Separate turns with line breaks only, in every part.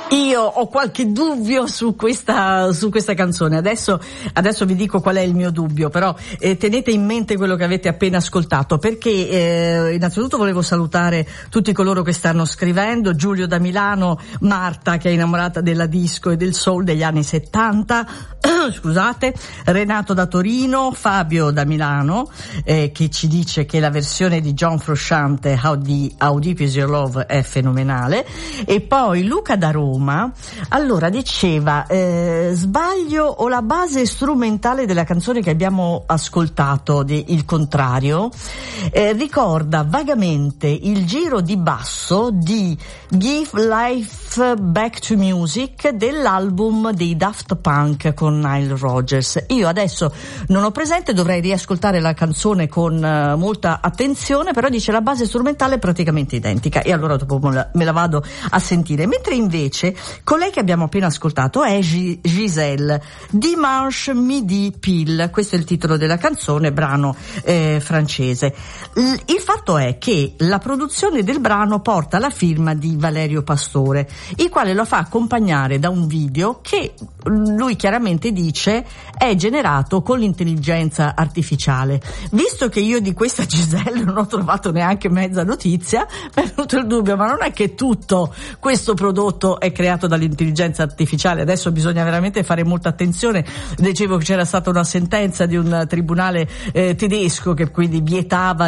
Io ho qualche dubbio su questa canzone. Adesso vi dico qual è il mio dubbio, però tenete in mente quello che avete appena ascoltato, perché innanzitutto volevo salutare tutti coloro che stanno scrivendo: Giulio da Milano, Marta che è innamorata della disco e del soul degli anni 70, scusate, Renato da Torino, Fabio da Milano che ci dice che la versione di John Frusciante How Deep Is Your Love è fenomenale, e poi Luca da Roma allora diceva sbaglio o la base strumentale della canzone che abbiamo ascoltato, Il Contrario, ricorda vagamente il giro di basso di Give Life Back to Music dell'album dei Daft Punk con Nile Rodgers. Io adesso non ho presente, dovrei riascoltare la canzone con molta attenzione, però dice la base strumentale è praticamente identica, e allora dopo me la vado a sentire. Mentre invece colei che abbiamo appena ascoltato è Giselle, Dimanche Midi Pile, questo è il titolo della canzone, brano francese. Il fatto è che la produzione del brano porta la firma di Valerio Pastore, il quale lo fa accompagnare da un video che lui chiaramente dice è generato con l'intelligenza artificiale. Visto che io di questa Giselle non ho trovato neanche mezza notizia, mi è venuto il dubbio, ma non è che tutto questo prodotto è creato dall'intelligenza artificiale? Adesso bisogna veramente fare molta attenzione. Leggevo che c'era stata una sentenza di un tribunale tedesco che quindi vietava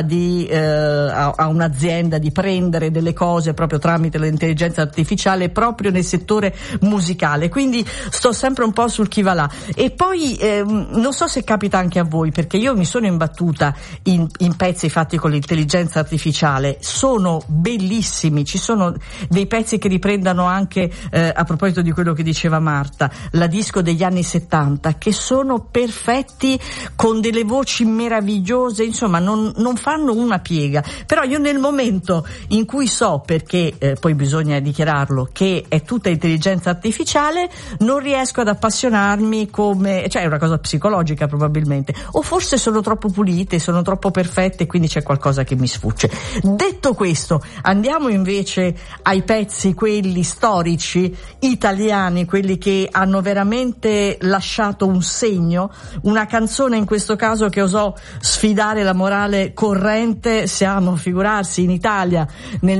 a un'azienda di prendere delle cose proprio tramite l'intelligenza artificiale proprio nel settore musicale, quindi sto sempre un po' sul chi va là. E poi non so se capita anche a voi, perché io mi sono imbattuta in pezzi fatti con l'intelligenza artificiale, sono bellissimi, ci sono dei pezzi che riprendono anche a proposito di quello che diceva Marta, la disco degli anni 70, che sono perfetti, con delle voci meravigliose, insomma non fanno una piega. Però io nel momento in cui so, perché poi bisogna dichiararlo, che è tutta intelligenza artificiale, non riesco ad appassionarmi come, cioè è una cosa psicologica probabilmente, o forse sono troppo pulite, sono troppo perfette, quindi c'è qualcosa che mi sfugge. Detto questo, andiamo invece ai pezzi quelli storici italiani, quelli che hanno veramente lasciato un segno, una canzone in questo caso che osò sfidare la morale corrente. Siamo, figurarsi, in Italia nel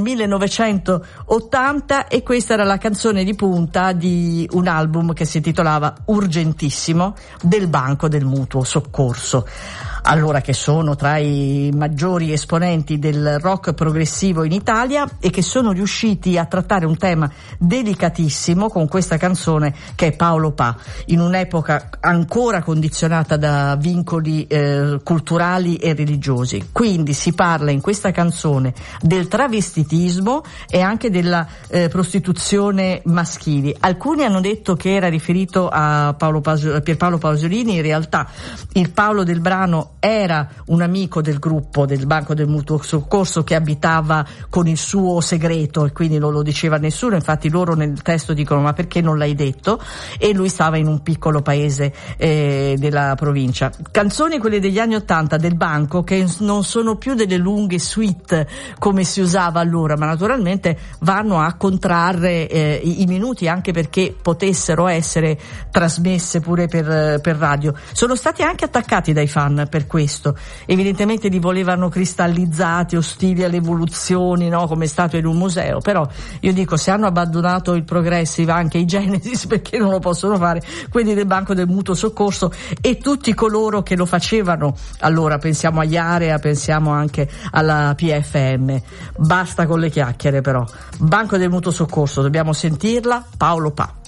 1980, e questa era la canzone di punta di un album che si intitolava Urgentissimo, del Banco del Mutuo Soccorso. Allora, che sono tra i maggiori esponenti del rock progressivo in Italia e che sono riusciti a trattare un tema delicatissimo con questa canzone che è Paolo Pa, in un'epoca ancora condizionata da vincoli culturali e religiosi. Quindi si parla in questa canzone del travestitismo e anche della prostituzione maschili. Alcuni hanno detto che era riferito a Pierpaolo Pasolini, in realtà il Paolo del brano era un amico del gruppo del Banco del Mutuo Soccorso che abitava con il suo segreto e quindi non lo diceva nessuno. Infatti loro nel testo dicono: ma perché non l'hai detto? E lui stava in un piccolo paese della provincia. Canzoni, quelle degli anni '80 del Banco, che non sono più delle lunghe suite come si usava allora, ma naturalmente vanno a contrarre i minuti, anche perché potessero essere trasmesse pure per radio. Sono stati anche attaccati dai fan per questo, evidentemente li volevano cristallizzati, ostili alle evoluzioni, no? Come statue in un museo. Però io dico, se hanno abbandonato il Progressive, anche i Genesis, perché non lo possono fare quelli del Banco del Mutuo Soccorso e tutti coloro che lo facevano? Allora pensiamo agli Area, pensiamo anche alla PFM. Basta con le chiacchiere, però. Banco del Mutuo Soccorso, dobbiamo sentirla. Paolo Pa.